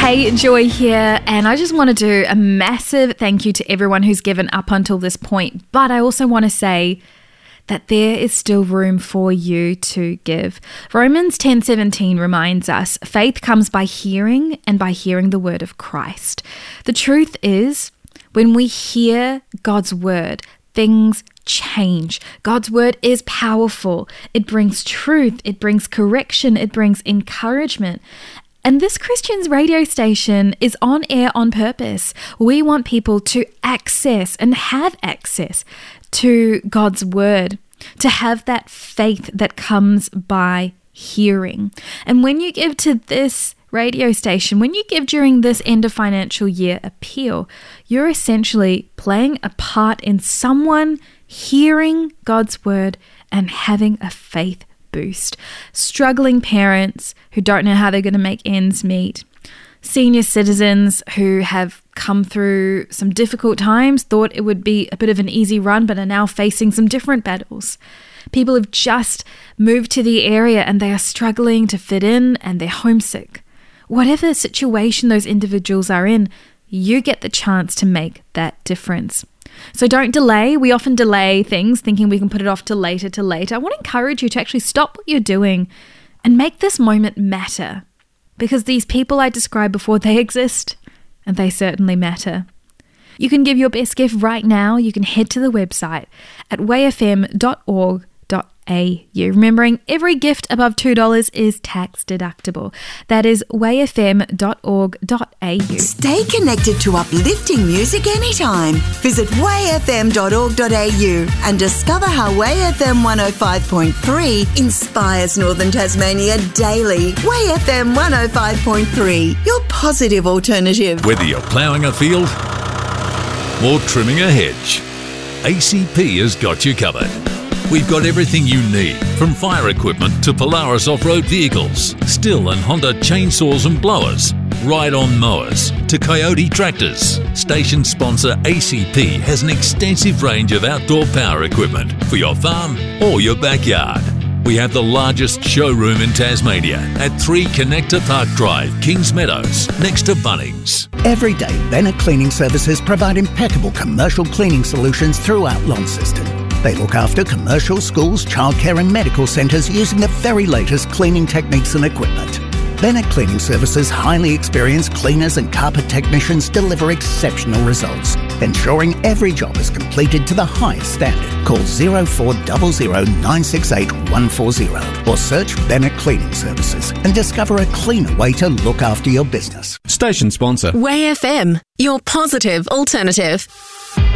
Hey, Joy here, and I just want to do a massive thank you to everyone who's given up until this point, but I also want to say that there is still room for you to give. Romans 10:17 reminds us, faith comes by hearing, and by hearing the word of Christ. The truth is, when we hear God's word, things change. God's word is powerful. It brings truth, it brings correction, it brings encouragement. And this Christian's radio station is on air on purpose. We want people to access and have access to God's word, to have that faith that comes by hearing. And when you give to this radio station, when you give during this end of financial year appeal, you're essentially playing a part in someone hearing God's word and having a faith boost. Struggling parents who don't know how they're going to make ends meet. Senior citizens who have come through some difficult times, thought it would be a bit of an easy run, but are now facing some different battles. People have just moved to the area and they are struggling to fit in and they're homesick. Whatever situation those individuals are in, you get the chance to make that difference. So don't delay. We often delay things thinking we can put it off to later. I want to encourage you to actually stop what you're doing and make this moment matter. Because these people I described before, they exist and they certainly matter. You can give your best gift right now. You can head to the website at wayfm.org.au. Remembering every gift above $2 is tax deductible. That is wayfm.org.au. Stay connected to uplifting music anytime. Visit wayfm.org.au and discover how WayFM 105.3 inspires Northern Tasmania daily. WayFM 105.3, your positive alternative. Whether you're ploughing a field or trimming a hedge, ACP has got you covered. We've got everything you need, from fire equipment to Polaris off-road vehicles, Stihl and Honda chainsaws and blowers, ride-on mowers to Coyote tractors. Station sponsor ACP has an extensive range of outdoor power equipment for your farm or your backyard. We have the largest showroom in Tasmania at 3 Connector Park Drive, Kings Meadows, next to Bunnings. Every day, Bennett Cleaning Services provide impeccable commercial cleaning solutions throughout Launceston. They look after commercial, schools, childcare and medical centres using the very latest cleaning techniques and equipment. Bennett Cleaning Services' highly experienced cleaners and carpet technicians deliver exceptional results, ensuring every job is completed to the highest standard. Call 0400 968 140 or search Bennett Cleaning Services and discover a cleaner way to look after your business. Station sponsor WayFM, your positive alternative.